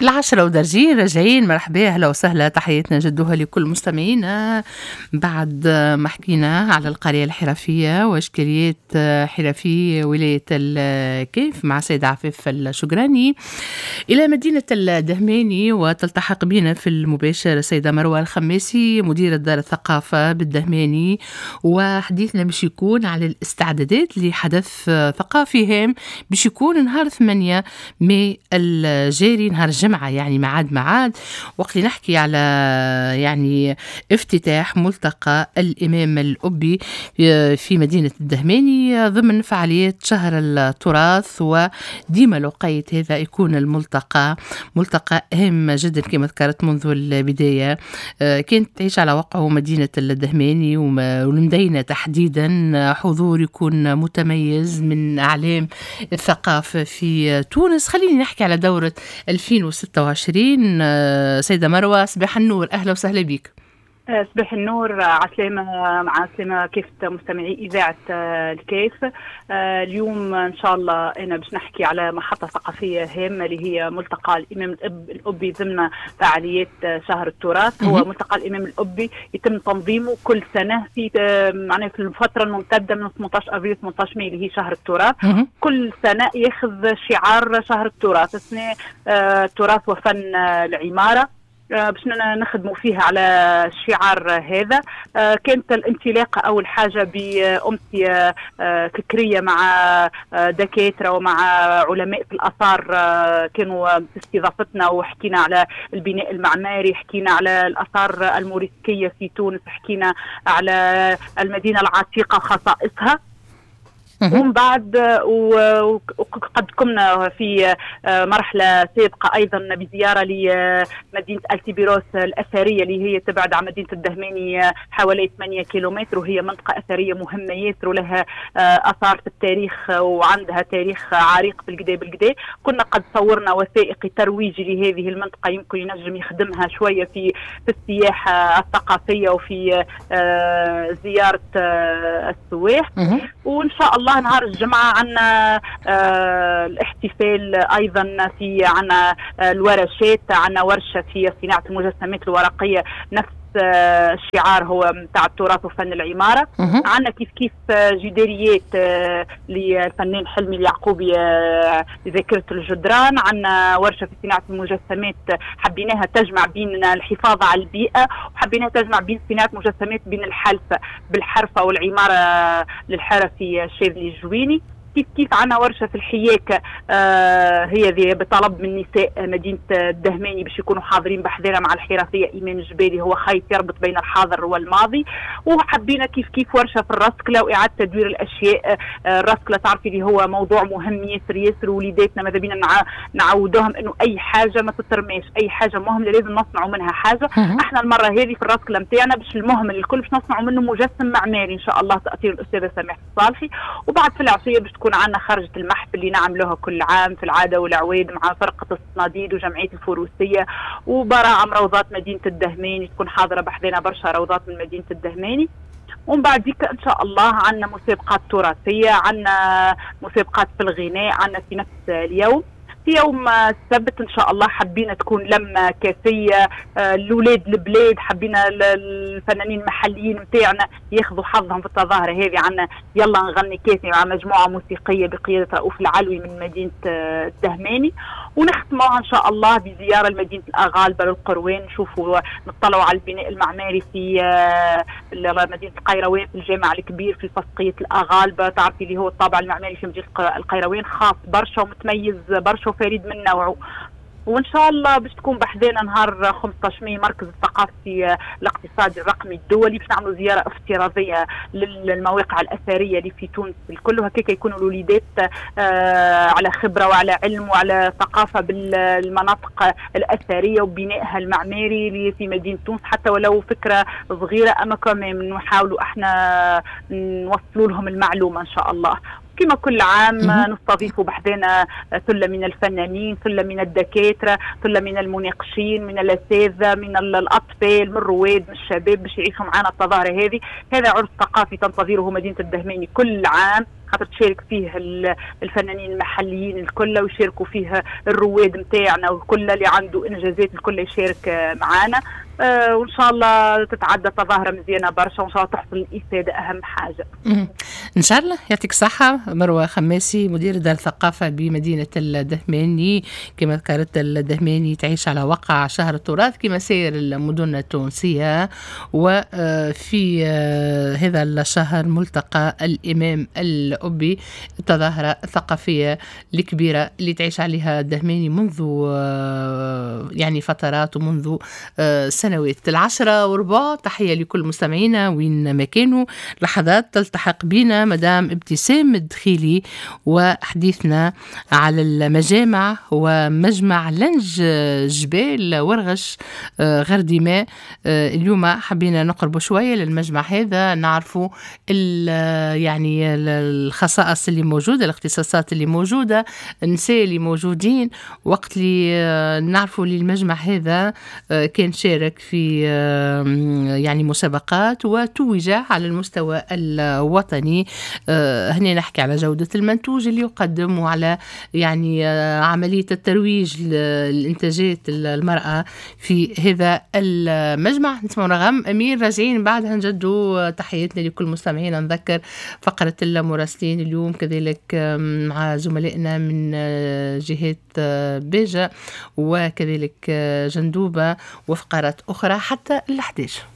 العشرة ودرجين راجعين، مرحبا أهلا وسهلا، تحياتنا جدوها لكل مستمعينا. بعد ما حكينا على القرية الحرفية وإشكاليات حرفية ولاية الكيف مع سيد عفيف الشجراني إلى مدينة الدهماني، وتلتحق بنا في المباشر سيدة مروة الخماسي مديرة دار الثقافة بالدهماني، وحديثنا باش يكون على الاستعدادات لحدث ثقافي هام باش يكون نهار 8 ماي الجاري، نهار الجمعة، يعني معاد وقت اللي نحكي على يعني افتتاح ملتقى الإمام الأبي في مدينة الدهماني ضمن فعاليات شهر التراث. وديما لقيت هذا يكون الملتقى ملتقى هام جدا كما ذكرت منذ البداية. كانت تعيش على وقعه مدينة الدهماني والمدينة تحديدا حضور يكون متميز من أعلام الثقافة في تونس. خليني نحكي على دورة 2026. سيدة مروة صباح النور، أهلا وسهلا بك. صباح النور، عسلامة مع عسلامة كيف مستمعي إذاعة الكيف. اليوم إن شاء الله أنا باش نحكي على محطة ثقافية هامة اللي هي ملتقى الإمام الأبي ضمن فعاليات شهر التراث. هو ملتقى الإمام الأبي يتم تنظيمه كل سنة في معناها في الفترة الممتدة من 18 أبريل 18 ماي اللي هي شهر التراث. كل سنة ياخذ شعار شهر التراث، السنة تراث وفن العمارة، باش نخدموا فيها على الشعار هذا. كانت الانطلاقة أول حاجة بأمسية فكرية مع دكاترة ومع علماء في الآثار كانوا في استضافتنا، وحكينا على البناء المعماري، حكينا على الآثار الموريسكية في تونس، حكينا على المدينة العتيقة خصائصها. ومن بعد وقد قمنا في مرحلة سابقة أيضا بزيارة لمدينة التبيروس الأثرية اللي هي تبعد عن مدينة الدهماني حوالي 8 كيلومتر، وهي منطقة أثرية مهمة ياسر ولها آثار في التاريخ وعندها تاريخ عريق بالقدا. كنا قد صورنا وثائقي ترويجي لهذه المنطقة يمكن ينجم يخدمها شوية في السياحة الثقافية وفي زيارة السواح. وإن شاء الله نهار الجمعة عنا الاحتفال أيضا، في عنا الورشات، عنا ورشة في صناعة المجسمات الورقية نفس الشعار هو متاع التراث وفن العمارة. عنا كيف جداريات للفنان حلمي اليعقوبي لذاكرة الجدران. عنا ورشة في صناعة المجسمات حبيناها تجمع بين الحفاظ على البيئة وحبيناها تجمع بين صناعة مجسمات بين بالحرفة والعمارة للحرفي الشاذلي الجويني. كيف عنا ورشة في الحياك هي ذي بطلب من نساء مدينة الدهماني باش يكونوا حاضرين بحذرة مع الحرفية إيمان الجبالي، هو خيط يربط بين الحاضر والماضي. وحبينا كيف ورشة في الرسكلة وإعادة تدوير الأشياء. الرسكلة تعرفي اللي هو موضوع مهم ياسر وليداتنا ماذا بينا نعودهم إنه أي حاجة ما تترماش، أي حاجة مهمة لازم نصنعوا منها حاجة. احنا المرة هذه في الرسكلة متاعنا باش المهمل الكل باش نصنعوا منه مجسم معماري إن شاء الله تأثير الأستاذة سماح الصالحي. وبعد في العشية باش تكون عندنا خرجة المحفل اللي نعملوها كل عام في العادة والعويد مع فرقة الصناديد وجمعية الفروسية وبراعم روضات مدينة الدهماني، تكون حاضرة بحذنا برشا روضات من مدينة الدهماني. ومن بعد ذيك ان شاء الله عندنا مسابقات تراثية، عندنا مسابقات في الغناء، عندنا في نفس اليوم في يوم السبت ان شاء الله حبينا تكون لمة كافية الاولاد البلاد، حبينا الفنانين المحليين متاعنا ياخذوا حظهم في التظاهرة هذه. عنا يلا نغني كافي مع مجموعة موسيقية بقيادة رؤوف العلوي من مدينة الدهماني. ونختموها ان شاء الله بزيارة لمدينة الأغالبة للقروان، نشوفوا نطلعوا على البناء المعماري في مدينة القيروان في الجامع الكبير في فسقية الأغالبة. تعرفي اللي هو الطابع المعماري في مدينة القيروان خاص برشا ومتميز برشا وفريد من نوعه. وان شاء الله باش تكون بحذانا نهار 15 ماي مركز الثقافي الاقتصادي الرقمي الدولي باش نعملوا زياره افتراضيه للمواقع الاثريه اللي في تونس الكل، وهكاك يكونوا الوليدات على خبره وعلى علم وعلى ثقافه بالمناطق الاثريه وبنائها المعماري اللي في مدينه تونس، حتى ولو فكره صغيره اما كمان نحاولوا احنا نوصلوا لهم المعلومه ان شاء الله. كما كل عام نستضيف بحذنا ثلة من الفنانين، ثلة من الدكاترة، ثلة من المناقشين، من الأساتذة، من الأطفال، من الرواد، من الشباب باش يعيشوا معنا التظاهرة هذه. هذا عرس ثقافي تنتظره مدينة الدهماني كل عام خاطر تشارك فيه الفنانين المحليين الكل، ويشاركوا فيه الرواد نتاعنا وكل اللي عنده انجازات الكل يشارك معنا. وان شاء الله تتعدى تظاهره مزيانه برشا، وان شاء الله تحصل الافاده اهم حاجه. ان شاء الله. يعطيك الصحه مروه خماسي، مدير دار الثقافه بمدينه الدهماني. كما ذكرت الدهماني تعيش على وقع شهر التراث كما سير المدن التونسيه، وفي هذا الشهر ملتقى الامام الأبي، التظاهره الثقافيه الكبيره اللي تعيش عليها الدهماني منذ يعني فترات ومنذ سنوات. 10:15. تحية لكل مستمعينا وين ما كانوا. لحظات تلتحق بنا مدام ابتسام الدخيلي وحديثنا على المجامع ومجمع لنج جبال ورغش غردماء. اليوم حبينا نقرب شوية للمجمع هذا، نعرفوا يعني الخصائص اللي موجودة، الاختصاصات اللي موجودة، النساء اللي موجودين. وقت اللي نعرفوا للمجمع هذا كان شارك في يعني مسابقات وتوج على المستوى الوطني. هنا نحكي على جودة المنتوج اللي يقدم، وعلى يعني عملية الترويج للإنتاجات المرأة في هذا المجمع. نسمع نغم أمير، راجعين بعدها نجدوا. تحياتنا لكل مستمعين. نذكر فقرة المراسلين اليوم كذلك مع زملائنا من جهات بيجة وكذلك جندوبة وفقرات أخرى حتى 11.